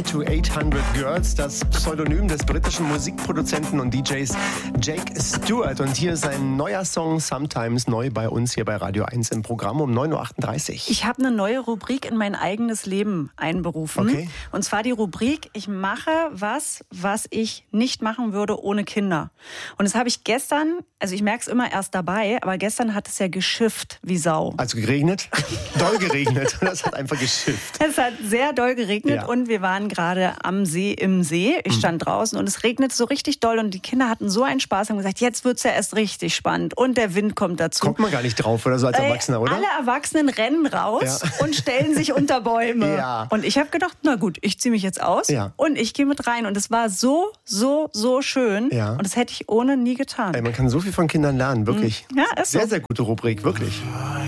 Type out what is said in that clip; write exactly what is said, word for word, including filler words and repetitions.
Seven to achthundred Girls, das Pseudonym des britischen Musikproduzenten und D Js Jake Stewart. Und hier ist ein neuer Song, Sometimes, neu bei uns hier bei Radio eins im Programm um neun Uhr achtunddreißig. Ich habe eine neue Rubrik in mein eigenes Leben einberufen. Okay. Und zwar die Rubrik, ich mache was, was ich nicht machen würde ohne Kinder. Und das habe ich gestern, also ich merke es immer erst dabei, aber gestern hat es ja geschifft wie Sau. Also geregnet? Doll geregnet. Das hat einfach geschifft. Es hat sehr doll geregnet Ja. und wir waren gerade am See im See. Ich stand draußen und es regnete so richtig doll und die Kinder hatten so einen Spaß und haben gesagt, jetzt wird's ja erst richtig spannend und der Wind kommt dazu. Kommt man gar nicht drauf oder so als Äh, Erwachsener, oder? Alle Erwachsenen rennen raus Ja. und stellen sich unter Bäume. Ja. Und ich habe gedacht, na gut, ich ziehe mich jetzt aus Ja. und ich gehe mit rein. Und es war so, so, so schön. Ja. Und das hätte ich ohne nie getan. Ey, man kann so viel von Kindern lernen, wirklich. Ja, ist so. Sehr, sehr gute Rubrik, wirklich.